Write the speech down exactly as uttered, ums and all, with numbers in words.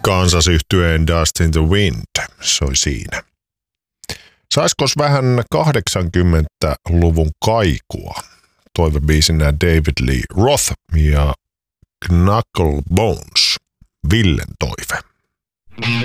Kansas-yhtyeen Dust in the Wind soi siinä. Saiskos vähän kahdeksankymmentäluvun kaikua? Toivebiisinä David Lee Roth ja Knucklebones, Villen toive.